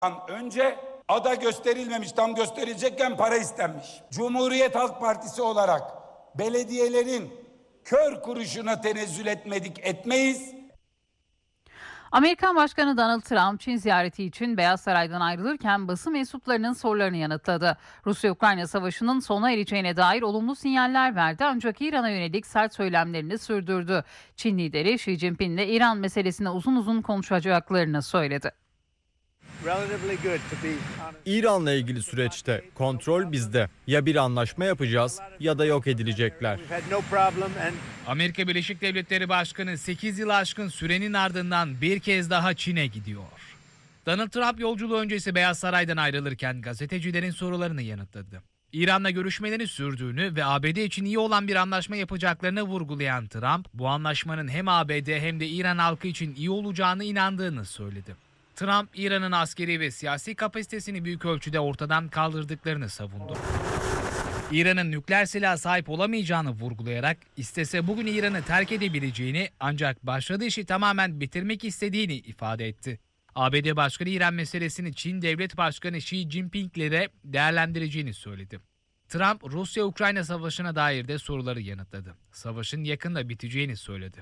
Önce ada gösterilmemiş, tam gösterilecekken para istenmiş. Cumhuriyet Halk Partisi olarak belediyelerin kör kuruşuna tenezzül etmeyiz. Amerikan Başkanı Donald Trump Çin ziyareti için Beyaz Saray'dan ayrılırken basın mensuplarının sorularını yanıtladı. Rusya-Ukrayna savaşının sona ereceğine dair olumlu sinyaller verdi ancak İran'a yönelik sert söylemlerini sürdürdü. Çin lideri Xi Jinping ile İran meselesine uzun uzun konuşacaklarını söyledi. İran'la ilgili süreçte kontrol bizde. Ya bir anlaşma yapacağız ya da yok edilecekler. Amerika Birleşik Devletleri Başkanı 8 yıl aşkın sürenin ardından bir kez daha Çin'e gidiyor. Donald Trump yolculuğu öncesi Beyaz Saray'dan ayrılırken gazetecilerin sorularını yanıtladı. İran'la görüşmelerini sürdüğünü ve ABD için iyi olan bir anlaşma yapacaklarını vurgulayan Trump, bu anlaşmanın hem ABD hem de İran halkı için iyi olacağını inandığını söyledi. Trump, İran'ın askeri ve siyasi kapasitesini büyük ölçüde ortadan kaldırdıklarını savundu. İran'ın nükleer silaha sahip olamayacağını vurgulayarak istese bugün İran'ı terk edebileceğini ancak başladığı işi tamamen bitirmek istediğini ifade etti. ABD Başkanı İran meselesini Çin Devlet Başkanı Xi Jinping ile de değerlendireceğini söyledi. Trump, Rusya-Ukrayna savaşına dair de soruları yanıtladı. Savaşın yakında biteceğini söyledi.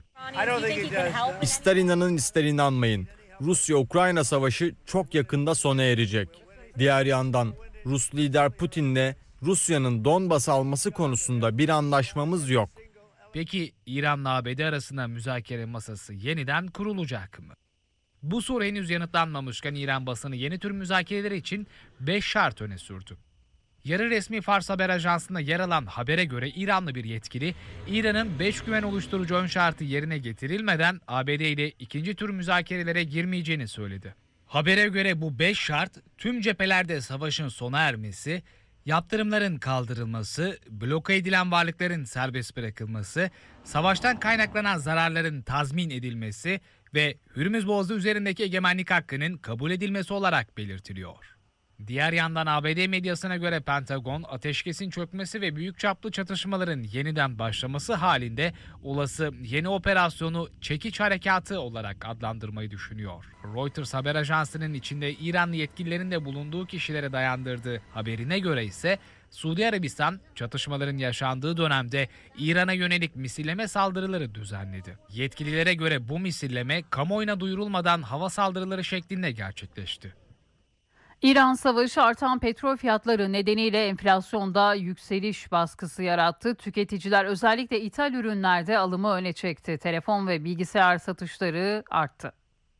İster inanın ister inanmayın. Rusya-Ukrayna savaşı çok yakında sona erecek. Diğer yandan Rus lider Putin'le Rusya'nın Donbas alması konusunda bir anlaşmamız yok. Peki İran'la ABD arasında müzakere masası yeniden kurulacak mı? Bu soru henüz yanıtlanmamışken İran basını yeni tür müzakereler için 5 şart öne sürdü. Yarı resmi Fars Haber Ajansı'nda yer alan habere göre İranlı bir yetkili, İran'ın 5 güven oluşturucu ön şartı yerine getirilmeden ABD ile ikinci tür müzakerelere girmeyeceğini söyledi. Habere göre bu 5 şart tüm cephelerde savaşın sona ermesi, yaptırımların kaldırılması, bloke edilen varlıkların serbest bırakılması, savaştan kaynaklanan zararların tazmin edilmesi ve Hürmüz Boğazı üzerindeki egemenlik hakkının kabul edilmesi olarak belirtiliyor. Diğer yandan ABD medyasına göre Pentagon, ateşkesin çökmesi ve büyük çaplı çatışmaların yeniden başlaması halinde olası yeni operasyonu çekiç harekatı olarak adlandırmayı düşünüyor. Reuters haber ajansının içinde İranlı yetkililerin de bulunduğu kişilere dayandırdığı haberine göre ise Suudi Arabistan çatışmaların yaşandığı dönemde İran'a yönelik misilleme saldırıları düzenledi. Yetkililere göre bu misilleme kamuoyuna duyurulmadan hava saldırıları şeklinde gerçekleşti. İran savaşı artan petrol fiyatları nedeniyle enflasyonda yükseliş baskısı yarattı. Tüketiciler özellikle ithal ürünlerde alımı öne çekti. Telefon ve bilgisayar satışları arttı.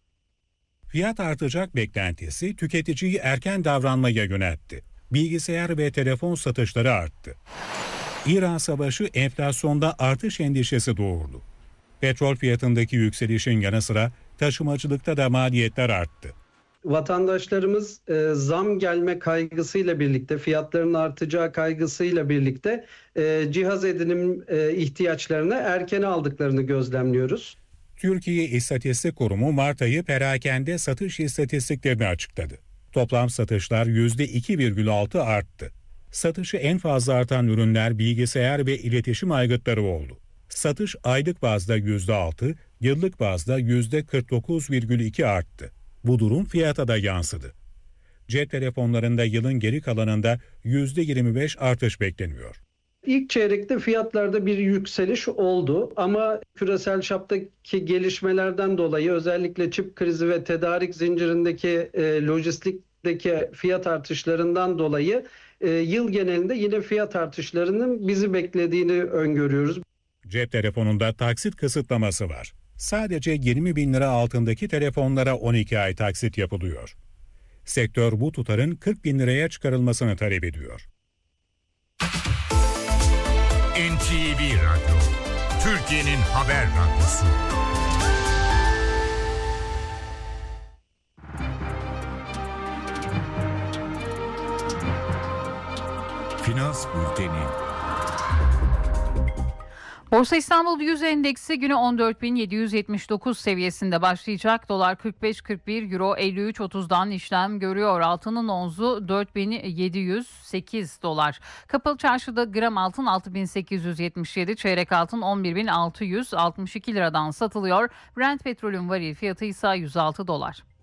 Fiyat artacak beklentisi tüketiciyi erken davranmaya yöneltti. Bilgisayar ve telefon satışları arttı. İran savaşı enflasyonda artış endişesi doğurdu. Petrol fiyatındaki yükselişin yanı sıra taşımacılıkta da maliyetler arttı. Vatandaşlarımız zam gelme kaygısıyla birlikte, fiyatların artacağı kaygısıyla birlikte cihaz edinim ihtiyaçlarını erken aldıklarını gözlemliyoruz. Türkiye İstatistik Kurumu Mart ayı perakende satış istatistiklerini açıkladı. Toplam satışlar %2,6 arttı. Satışı en fazla artan ürünler bilgisayar ve iletişim aygıtları oldu. Satış aylık bazda %6, yıllık bazda %49,2 arttı. Bu durum fiyata da yansıdı. Cep telefonlarında yılın geri kalanında %25 artış bekleniyor. İlk çeyrekte fiyatlarda bir yükseliş oldu ama küresel çaptaki gelişmelerden dolayı özellikle çip krizi ve tedarik zincirindeki lojistikteki fiyat artışlarından dolayı yıl genelinde yine fiyat artışlarının bizi beklediğini öngörüyoruz. Cep telefonunda taksit kısıtlaması var. Sadece 20 bin lira altındaki telefonlara 12 ay taksit yapılıyor. Sektör bu tutarın 40 bin liraya çıkarılmasını talep ediyor. NTV Radyo, Türkiye'nin haber radyosu. Finans Bülteni. Borsa İstanbul 100 endeksi günü 14.779 seviyesinde başlayacak. Dolar 45.41, Euro 53.30'dan işlem görüyor. Altının onzu 4.708 dolar. Kapalı çarşıda gram altın 6.877, çeyrek altın 11.662 liradan satılıyor. Brent petrolün varil fiyatı ise 106 dolar.